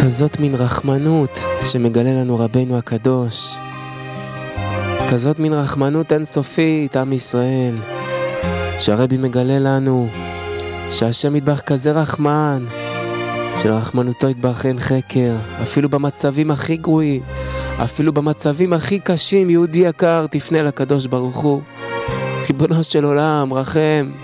כזאת מין רחמנות שמגלה לנו רבנו הקדוש, כזאת מין רחמנות אינסופית, עם ישראל, שהרבי מגלה לנו שהשם יתברך כזה רחמן, שלרחמנותו יתברך אין חקר, אפילו במצבים הכי גרועים, אפילו במצבים הכי קשים. יהודי יקר, תפנה לקדוש ברוך הוא, ריבונו של עולם, רחם,